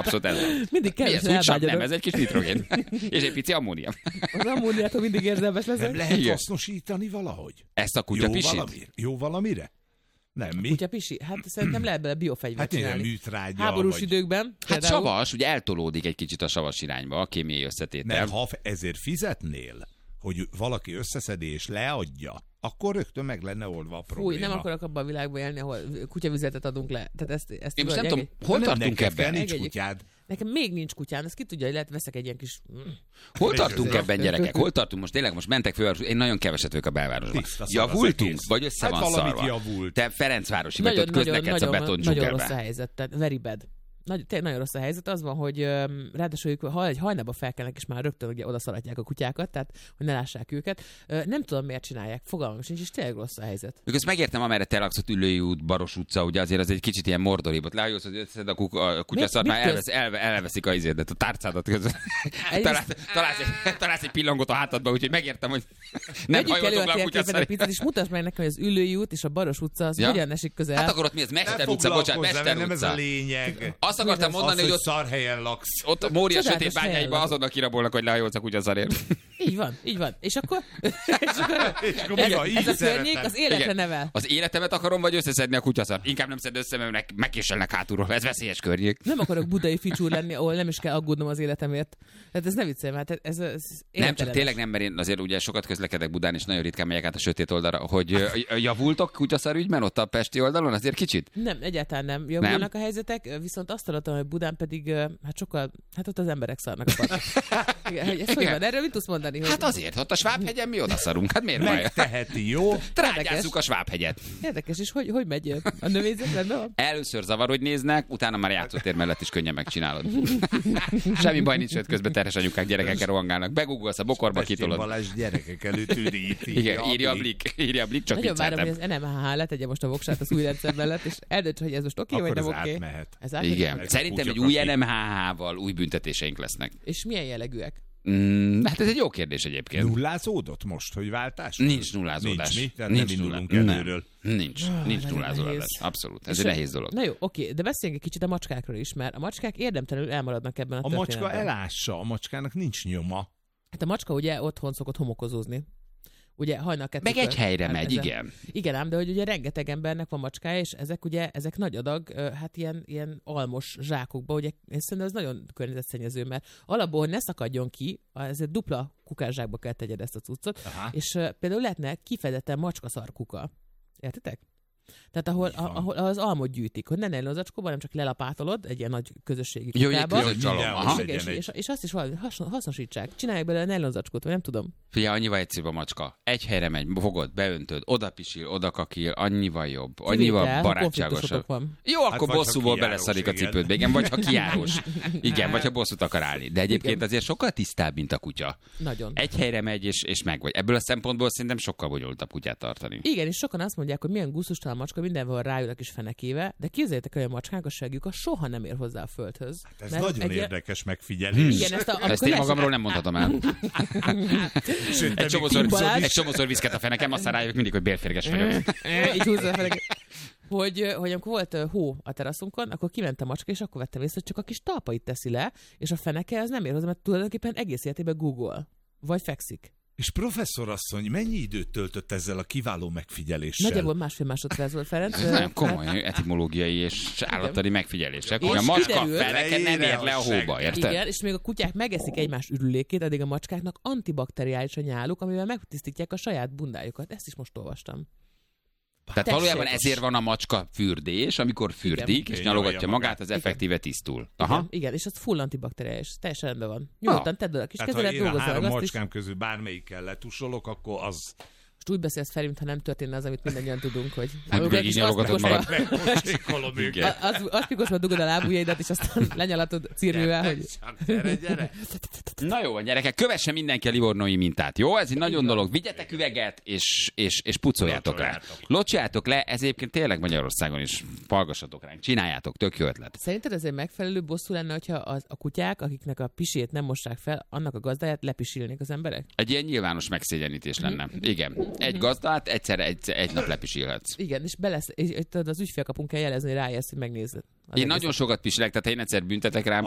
Abszolút ez van. Mindig kevesen elvágyadok. Nem, ez egy kis nitrogén. És egy pici ammónia. Az ammóniától mindig érzelmes leszek. Nem lehet hasznosítani valahogy? Ezt a kutyapisit? Jó valamire? Nem mi? Kutyapisi? Hát szerintem lehet bele biofegyvert csinálni. Műtrágya, háborús időkben. Hát savas, ugye eltolódik egy kicsit a savas irányba a kémiai összetétel. Mert ha ezért fizetnél, hogy valaki összeszedi és leadja, akkor rögtön meg lenne oldva a probléma. Fúj, nem akarok abban a világban élni, ahol kutyavizet adunk le. Tehát ezt én most nem tudom, hol tartunk ebben? Nincs kutyád. Nekem még nincs kutyám, ezt ki tudja, hogy lehet veszek egy ilyen kis... Hol tartunk ebben, gyerekek? Hol tartunk? Most tényleg most mentek fővárosba, én nagyon keveset vagyok a belvárosban. Javultunk? Vagy össze van szarva? Javult. Te Ferencvárosi vagy, ott közlekedsz a betoncsúkerbe. Nagyon rossz a helyzet, tehát very bad. Nagyon rossz a helyzet, az van, hogy ráadásul ha egy hajnalba felkelnek, és már rögtön ugye oda szaladják a kutyákat, tehát hogy ne lássák őket. Nem tudom, miért csinálják, fogalmam sincs, és tényleg rossz a helyzet. Mikor megértem, amerre te laksz, ott Üllői út, Baros utca, ugye azért az egy kicsit ilyen mordoribb. Ott lehajósz, hogy összeszed a kutyaszart, már elveszik a izédet, a tárcádat. Találsz egy pillangot a hátadba, úgyhogy megértem, hogy nem hajózok le a kutyaszart. És mutasd meg nekem, hogy az Üllői út és a Baros utca az hogyan esik közel. Hát akkor ott mi ez? Mester utca, bocsánat, Mester utca. Nem ez a lényeg. Azt akartam mondani, hogy ott szarhelyen laksz. Ott a Mória sötét bányáiba azonnal kirabolnak, hogy lehajózz a kutyaszarért. Így van. És akkor ez a környék az életre nevel. Az életemet akarom, vagy összeszedni a kutyaszart? Inkább nem szed össze, mert megkéselnek hátulról. Ez veszélyes környék. Nem akarok budai ficsúr lenni, ahol nem is kell aggódnom az életemért. Tehát ez ne viccelj, mert ez nem, csak tényleg nem, mert én azért ugye sokat közlekedek Budán, és nagyon ritkán megyek át a sötét oldalra, hogy javultok kutyaszarügyben ott a pesti oldalon, azért kicsit? Nem, egyáltalán nem javulnak a helyzetek, viszont azt hallottam, hogy Budán pedig hát ott az emberek szarnak a parton. Igen, ez hogy van? Erről mit tudsz mondani? Hát azért, ott a Svábhegyen mi odaszarunk. Hát miért baj? Megteheti, jó? Trágyázzuk a Svábhegyet. Érdekes, és hogy megy a növényzet? Rendben van? Először zavar, hogy néznek, utána már játszótér mellett is könnyen megcsinálod. Semmi baj nincs, hogy közben terhes anyukák gyerekekkel rohangálnak. Begugolsz a bokorba, kitolod. Balázs gyerekek előtt üríti. Igen, írja a Blik, csak nagyon várom, hogy az NMHH letegye most a voksát az új rendszer mellett, és eldöntse, hogy ez most oké, vagy nem oké. Igen. Szerintem egy új NMHH-val új büntetéseink lesznek. És milyen jellegűek? Hát ez egy jó kérdés egyébként. Nullázódott most, hogy váltás? Nincs nullázódás. Nincs mi? Tehát nem indulunk előről. Nincs nullázódás. Abszolút. Ez egy nehéz dolog. Na jó, oké, de beszéljünk egy kicsit a macskákról is, mert a macskák érdemtelenül elmaradnak ebben a történetben. A macska elássa, a macskának nincs nyoma. Hát a macska ugye otthon szokott homokozózni. Ugye hajnal kettőkor. Meg egy helyre megy, igen. Igen ám, de hogy ugye rengeteg embernek van macskája, és ezek nagy adag, hát ilyen almos zsákokba, ugye én szerintem ez nagyon környezetszennyező, mert alapból, hogy ne szakadjon ki, ezért dupla kukászsákba kell tegyed ezt a cuccot, és például lehetne kifejezetten macskaszarkuka. Értitek? Tehát ahol az almot gyűjtik, hogy ne nejlon zacskóban, hanem csak lelapátolod egy ilyen nagy közösségi kukába. És azt is valahogy hasznosítsák. Csinálják belőle nejlon zacskót, vagy nem tudom. Figyelj, annyival egyszerűbb a macska. Egy helyre megy, fogod, beöntöd, oda pisil, oda kakil, annyival jobb, annyival barátságosabb. Jó, akkor bosszúból beleszarik a cipődbe, igen, vagy ha kijárós. Igen, vagy ha bosszút akar állni. De egyébként azért sokkal tisztább, mint a kutya. Nagyon. Egy helyre megy, és megvagy. Ebből a szempontból szerintem sokkal bonyolultabb kutyát tartani. Igen, és sokan azt mondják, hogy milyen gusztustalan macska, mindenhol rájön a kis fenekéve, de képzeljétek, hogy a macskák a segjük soha nem ér hozzá a földhöz. Hát ez nagyon érdekes megfigyelés. Igen, ezt én magamról nem mondhatom el. Egy csomószor viszket a fenekem, aztán rájövök mindig, hogy bérférges vagyok. Így húzza a feneket. Hogy amikor volt hó a teraszunkon, akkor kiment a macska, és akkor vettem észre, hogy csak a kis talpait teszi le, és a feneke az nem ér hozzá, mert tulajdonképpen egész életében Google. Vagy fekszik. És professzorasszony, mennyi időt töltött ezzel a kiváló megfigyeléssel? Nagyjából 1,5 másodperc volt, Ferenc. Ez nagyon komoly etimológiai és állattani megfigyelések, hogy a macska feneke nem ér le a hóba, érted? Igen, és még a kutyák megeszik egymás ürülékét, addig a macskáknak antibakteriális a nyáluk, amivel megtisztítják a saját bundájukat. Ezt is most olvastam. Tehát valójában ezért van a macska fürdés, amikor fürdik, és nyalogatja magát, az effektíve tisztul. Aha. Igen, és az full antibakteriális. Teljesen rendben van. Nyugodtan tedd oda a kis kezelet, dolgozzál. Tehát ha én a 3 macskám közül bármelyikkel letusolok, akkor az... Most úgy beszélsz fel, mintha nem történne az, amit mindannyian tudunk, hogy... Hát végig nyalogatod magad. Azt pikosba dugod a lábujjaidat, és aztán lenyalatod cirművel, hogy... Gyere. Na jó, gyerekek, kövesse mindenki a livornói mintát, jó? Ez egy nagyon dolog. Vigyetek üveget, és pucoljátok rá. Locsoljátok le, ez egyébként tényleg Magyarországon is. Hallgassatok ránk, csináljátok, tök jó ötlet. Szerinted ez egy megfelelő bosszú lenne, hogyha a kutyák, akiknek a pisét nem mossák fel, annak a gazdáját lepisilnék az emberek? Egy ilyen nyilvános megszégyenítés lenne. Igen. Egy gazdát egyszerre egy nap lepisilhetsz. Igen, és az ügyfélkapunk kell jelezni, hogy rájössz, hogy megnézed. Én nagyon sokat pisilek, tehát ha én egyszer büntetek rám,